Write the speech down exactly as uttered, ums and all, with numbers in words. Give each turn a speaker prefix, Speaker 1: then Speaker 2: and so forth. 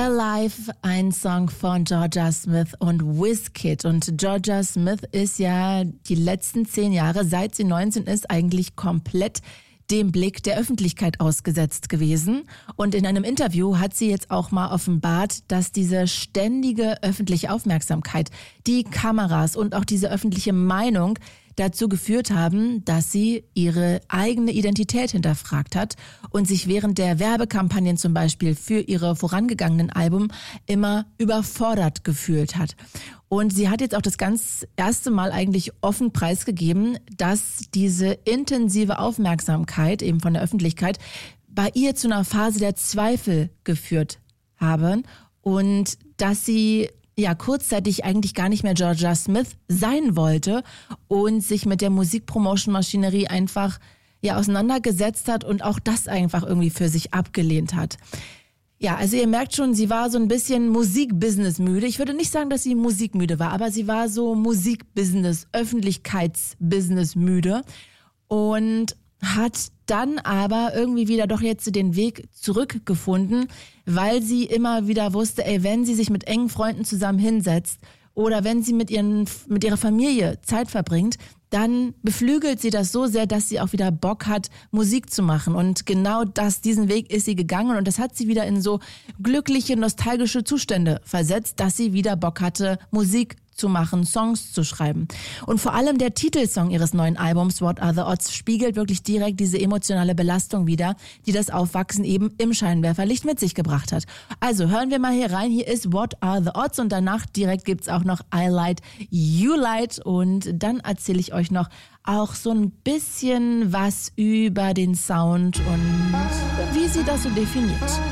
Speaker 1: Alive, ein Song von Jorja Smith und Wizkid. Und Jorja Smith ist ja die letzten zehn Jahre, seit sie neunzehn ist, eigentlich komplett dem Blick der Öffentlichkeit ausgesetzt gewesen. Und in einem Interview hat sie jetzt auch mal offenbart, dass diese ständige öffentliche Aufmerksamkeit, die Kameras und auch diese öffentliche Meinung dazu geführt haben, dass sie ihre eigene Identität hinterfragt hat und sich während der Werbekampagnen zum Beispiel für ihre vorangegangenen Alben immer überfordert gefühlt hat. Und sie hat jetzt auch das ganz erste Mal eigentlich offen preisgegeben, dass diese intensive Aufmerksamkeit eben von der Öffentlichkeit bei ihr zu einer Phase der Zweifel geführt haben und dass sie ja kurzzeitig eigentlich gar nicht mehr Jorja Smith sein wollte und sich mit der Musikpromotion-Maschinerie einfach ja auseinandergesetzt hat und auch das einfach irgendwie für sich abgelehnt hat. Ja, also ihr merkt schon, sie war so ein bisschen Musikbusiness müde. Ich würde nicht sagen, dass sie musikmüde war, aber sie war so Musikbusiness, Öffentlichkeitsbusiness müde und hat dann aber irgendwie wieder doch jetzt den Weg zurückgefunden, weil sie immer wieder wusste, ey, wenn sie sich mit engen Freunden zusammen hinsetzt oder wenn sie mit ihren, mit ihrer Familie Zeit verbringt, dann beflügelt sie das so sehr, dass sie auch wieder Bock hat, Musik zu machen. Und genau das, diesen Weg ist sie gegangen und das hat sie wieder in so glückliche, nostalgische Zustände versetzt, dass sie wieder Bock hatte, Musik zu machen, Songs zu schreiben. Und vor allem der Titelsong ihres neuen Albums What Are the Odds spiegelt wirklich direkt diese emotionale Belastung wider, die das Aufwachsen eben im Scheinwerferlicht mit sich gebracht hat. Also hören wir mal hier rein. Hier ist What Are the Odds und danach direkt gibt's auch noch I Light, You Light und dann erzähle ich euch noch auch so ein bisschen was über den Sound und wie sie das so definiert.